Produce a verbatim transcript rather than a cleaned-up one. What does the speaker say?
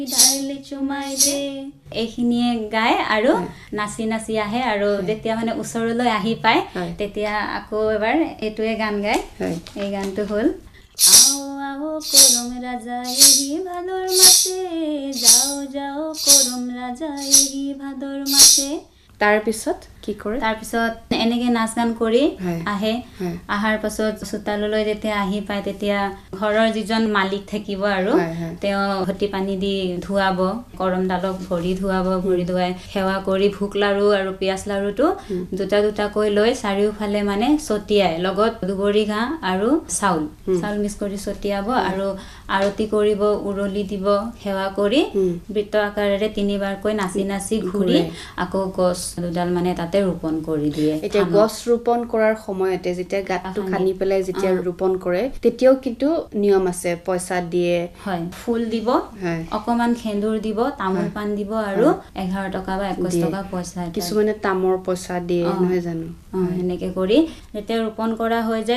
ডাইলে চুমাই দে এইখিনিয়ে গায় আৰু নাচি নাচি আহে আৰু যেতিয়া মানে ওচৰলৈ আহি পায় তেতিয়া আকৌ এবাৰ এইটোৱে গান গায় এই গানটো হ'ল আও আও করম রাজা এহি ভাদর মাসে যাও যাও করম রাজা এহি ভাদর মাসে তাৰ পিছত কি কৰে তাৰ পিছত এনেকে নাচ গান কৰি আহে আহাৰ পাছত চোতাললৈ যেতিয়া আহি পায় তেতিয়া ঘৰৰ যিজন মালিক থাকিব আৰু তেওঁ হতি পানী দি ধুৱাব কৰমডালক ভৰি ধুৱাব ভৰি ধুৱাই সেৱা কৰি ভোক লাৰু আৰু পিয়াজ লাৰুটো দুটা দুটা কৈ লৈ চাৰিওফালে মানে ছটিয়াই লগত দুবৰি ঘাঁ আৰু চাউল চাউল মিক্স কৰি ছটিয়াব আৰু আৰতি কৰিব উৰলি দিব সেৱা কৰি বৃত্ত আকাৰেৰে তিনিবাৰকৈ নাচি নাচি ঘূৰি আকৌ গছ দুডাল মানে তাতে ৰোপণ কৰি দিয়ে এটা গছ ৰোপণ কৰাৰ সময়তে যেতিয়া গাঁতটো খানি পেলাই যেতিয়া ৰোপণ কৰে তেতিয়াও কিন্তু নিয়ম আছে পইচা দিয়ে হয় ফুল দিব অকমান খেন্দুৰ দিব তামোল পান দিব আৰু এঘাৰ টকা বা একৈশ টকা পইচা কিছুমানে তামৰ পইচা দিয়ে নহয় জানো এনেকে কৰি যেতিয়া ৰোপণ কৰা হৈ যায়